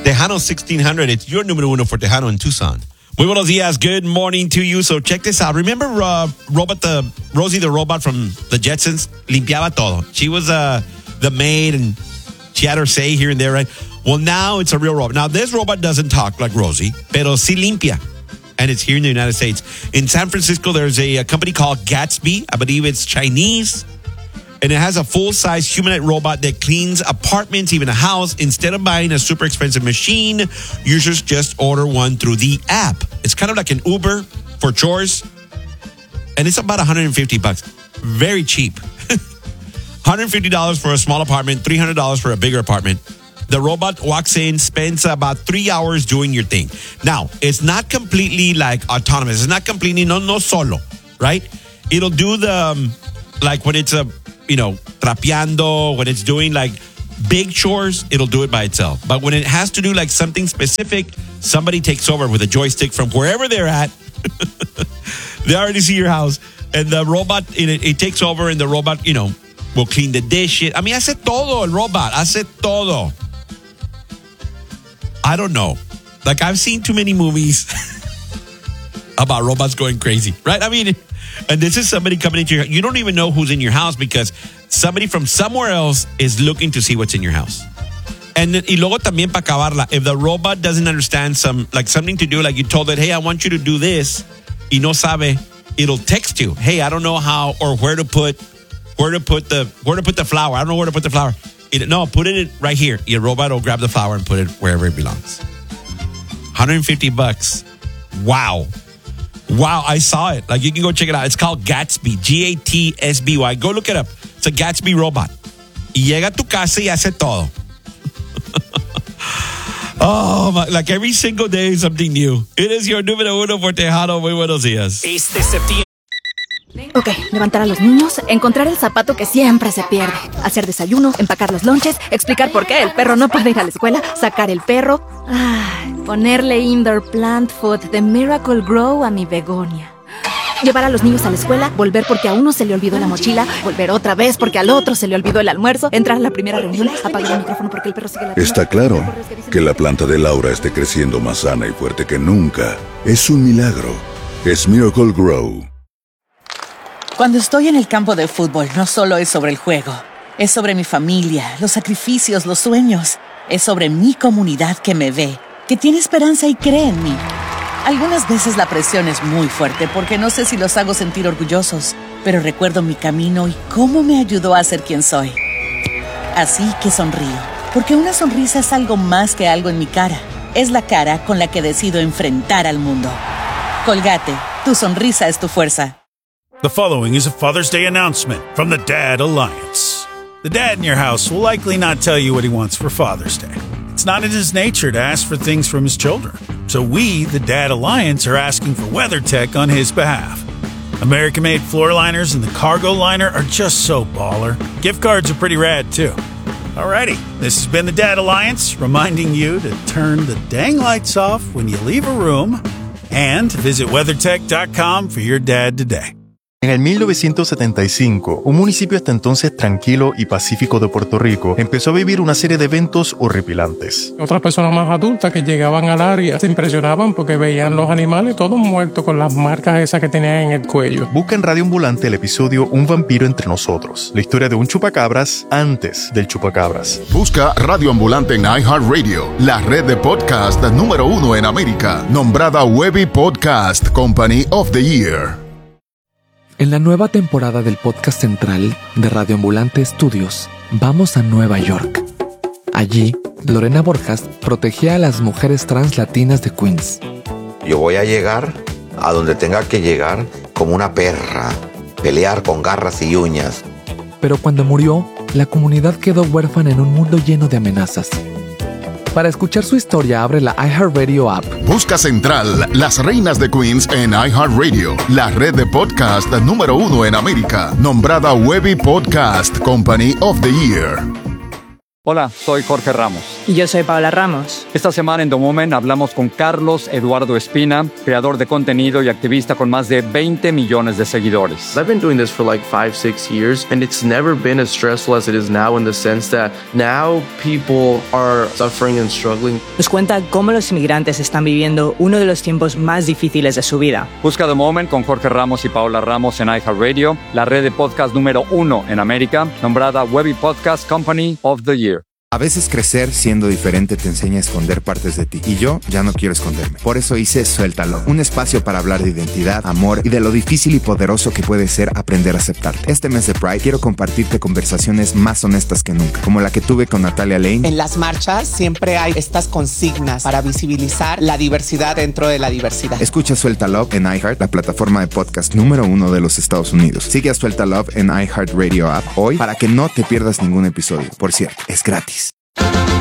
Tejano 1600. It's your número uno for Tejano in Tucson. Muy buenos días. Good morning to you. So check this out. Remember Rosie the robot from the Jetsons? Limpiaba todo. She was the maid and she had her say here and there, right? Well, now it's a real robot. Now, this robot doesn't talk like Rosie, pero sí limpia. And it's here in the United States. In San Francisco, there's a company called Gatsby. I believe it's Chinese. And it has a full-size humanoid robot that cleans apartments, even a house. Instead of buying a super expensive machine, users just order one through the app. It's kind of like an Uber for chores. And it's about $150. Very cheap. $150 for a small apartment, $300 for a bigger apartment. The robot walks in, spends about 3 hours doing your thing. Now, it's not completely like autonomous. It's not completely, no solo, right? It'll do the, like when it's trapeando, when it's doing like big chores, it'll do it by itself. But when it has to do like something specific, somebody takes over with a joystick from wherever they're at. They already see your house. And the robot, it takes over and the robot, will clean the dishes. I mean, hace todo el robot. Hace todo. I don't know. Like, I've seen too many movies about robots going crazy, right? I mean, and this is somebody coming into your house. You don't even know who's in your house because somebody from somewhere else is looking to see what's in your house. And y luego también para acabarla, if the robot doesn't understand something to do, like you told it, hey, I want you to do this, y no sabe, it'll text you, hey, I don't know how or where to put the flour. I don't know where to put the flour. Put it right here. Your robot will grab the flour and put it wherever it belongs. $150. Wow, I saw it. Like, you can go check it out. It's called Gatsby. Gatsby. Go look it up. It's a Gatsby robot. Y llega a tu casa y hace todo. Oh, my, like every single day is something new. It is your número uno for Tejano. Muy buenos días. Este septiembre. Ok, levantar a los niños, encontrar el zapato que siempre se pierde, hacer desayuno, empacar los lonches, explicar por qué el perro no puede ir a la escuela, sacar el perro, ponerle indoor plant food de Miracle Grow a mi begonia. Llevar a los niños a la escuela, volver porque a uno se le olvidó la mochila, volver otra vez porque al otro se le olvidó el almuerzo, entrar a la primera reunión, apagar el micrófono porque el perro sigue la... Está claro que la planta de Laura esté creciendo más sana y fuerte que nunca. Es un milagro. Es Miracle Grow. Cuando estoy en el campo de fútbol, no solo es sobre el juego. Es sobre mi familia, los sacrificios, los sueños. Es sobre mi comunidad que me ve, que tiene esperanza y cree en mí. Algunas veces la presión es muy fuerte porque no sé si los hago sentir orgullosos, pero recuerdo mi camino y cómo me ayudó a ser quien soy. Así que sonrío, porque una sonrisa es algo más que algo en mi cara. Es la cara con la que decido enfrentar al mundo. Colgate, tu sonrisa es tu fuerza. The following is a Father's Day announcement from the Dad Alliance. The dad in your house will likely not tell you what he wants for Father's Day. It's not in his nature to ask for things from his children. So we, the Dad Alliance, are asking for WeatherTech on his behalf. American-made floor liners and the cargo liner are just so baller. Gift cards are pretty rad, too. Alrighty, this has been the Dad Alliance, reminding you to turn the dang lights off when you leave a room and visit WeatherTech.com for your dad today. En el 1975, un municipio hasta entonces tranquilo y pacífico de Puerto Rico empezó a vivir una serie de eventos horripilantes. Otras personas más adultas que llegaban al área se impresionaban porque veían los animales todos muertos con las marcas esas que tenían en el cuello. Busca en Radio Ambulante el episodio Un vampiro entre nosotros, la historia de un chupacabras antes del chupacabras. Busca Radio Ambulante en iHeartRadio, la red de podcast número uno en América, nombrada Webby Podcast Company of the Year. En la nueva temporada del podcast central de Radio Ambulante Studios, vamos a Nueva York. Allí, Lorena Borjas protegía a las mujeres trans latinas de Queens. Yo voy a llegar a donde tenga que llegar como una perra, pelear con garras y uñas. Pero cuando murió, la comunidad quedó huérfana en un mundo lleno de amenazas. Para escuchar su historia, abre la iHeartRadio app. Busca Central, Las Reinas de Queens en iHeartRadio, la red de podcast número uno en América, nombrada Webby Podcast Company of the Year. Hola, soy Jorge Ramos. Y yo soy Paola Ramos. Esta semana en The Moment hablamos con Carlos Eduardo Espina, creador de contenido y activista con más de 20 millones de seguidores. I've been doing this for like 5-6 years, and it's never been as stressful as it is now, in the sense that now people are suffering and struggling. Nos cuenta cómo los inmigrantes están viviendo uno de los tiempos más difíciles de su vida. Busca The Moment con Jorge Ramos y Paola Ramos en iHeartRadio, la red de podcast número 1 en América, nombrada Webby Podcast Company of the Year. A veces crecer siendo diferente te enseña a esconder partes de ti. Y yo ya no quiero esconderme. Por eso hice Suéltalo, un espacio para hablar de identidad, amor y de lo difícil y poderoso que puede ser aprender a aceptarte. Este mes de Pride quiero compartirte conversaciones más honestas que nunca, como la que tuve con Natalia Lane. En las marchas siempre hay estas consignas para visibilizar la diversidad dentro de la diversidad. Escucha Suéltalo en iHeart, la plataforma de podcast número 1 de los Estados Unidos. Sigue a Suéltalo en iHeartRadio app hoy para que no te pierdas ningún episodio. Por cierto, es gratis.